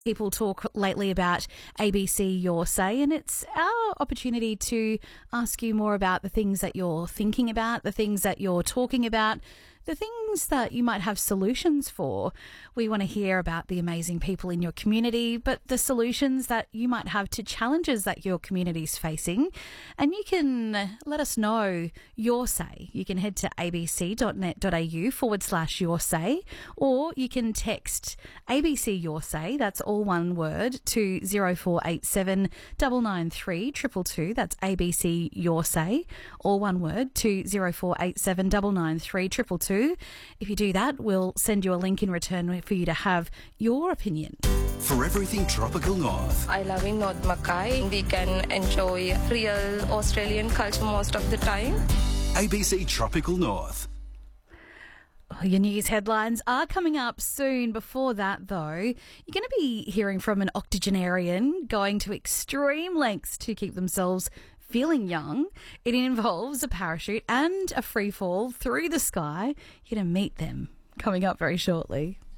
People talk lately about ABC Your Say, and it's our opportunity to ask you more about the things that you're thinking about, the things that you're talking about, the things that you might have solutions for. We want to hear about the amazing people in your community, but the solutions that you might have to challenges that your community is facing. And you can let us know your say. You can head to abc.net.au/your say, or you can text ABC Your Say, that's all one word, to 0487 993 222. That's ABC Your Say, all one word, to 0487 993 222. If you do that, we'll send you a link in return for you to have your opinion. For everything Tropical North. I live in North Mackay. We can enjoy real Australian culture most of the time. ABC Tropical North. Your news headlines are coming up soon. Before that, though, you're going to be hearing from an octogenarian going to extreme lengths to keep themselves feeling young. It involves a parachute and a free fall through the sky. You're going to meet them coming up very shortly.